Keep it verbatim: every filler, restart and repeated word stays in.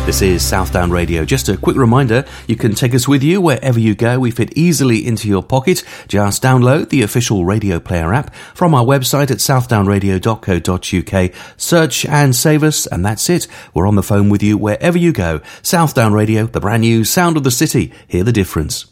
This is Southdown Radio. Just a quick reminder, you can take us with you wherever you go. We fit easily into your pocket. Just download the official Radio Player app from our website at southdown radio dot co dot uk. Search and save us, and that's it. We're on the phone with you wherever you go. Southdown Radio, the brand new sound of the city. Hear the difference.